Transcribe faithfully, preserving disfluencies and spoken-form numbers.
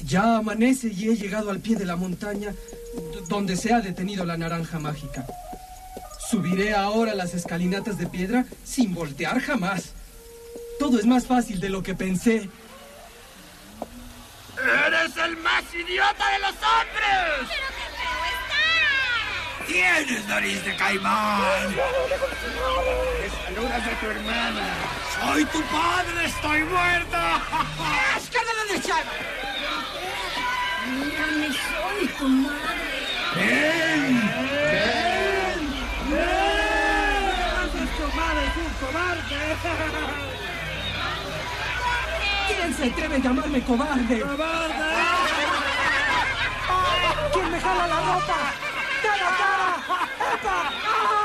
Ya amanece y he llegado al pie de la montaña donde se ha detenido la naranja mágica. Subiré ahora las escalinatas de piedra sin voltear jamás. Todo es más fácil de lo que pensé. ¡Eres el más idiota de los hombres! ¡Pero qué feo estás! ¡Tienes nariz de caimán! ¡Me saludas a tu hermana! ¡Soy tu padre! ¡Estoy muerta! ¡Escándalo de Chava! Mírame, soy tu madre. ¡Ven! ¡Ven! ¡Ven! ¡Tu madre es un cobarde! ¿Quién se atreve a llamarme cobarde? ¡Cobarde! ¿Quién me jala la ropa? ¡Cara, cara! ¡Epa! ¡Ah!